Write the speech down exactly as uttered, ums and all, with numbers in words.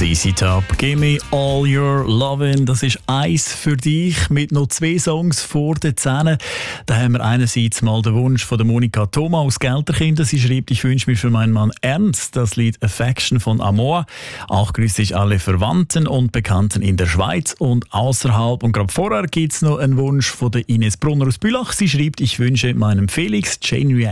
Z Z Top, «Give me all your lovin'», das ist eins für dich mit noch zwei Songs vor den Zähnen. Da haben wir einerseits mal den Wunsch von der Monika Thoma aus Gelterkinden. Sie schreibt, ich wünsche mir für meinen Mann Ernst das Lied «Affection» von Amor. Auch grüße ich alle Verwandten und Bekannten in der Schweiz und außerhalb. Und gerade vorher gibt es noch einen Wunsch von der Ines Brunner aus Bülach. Sie schreibt, ich wünsche meinem Felix Chain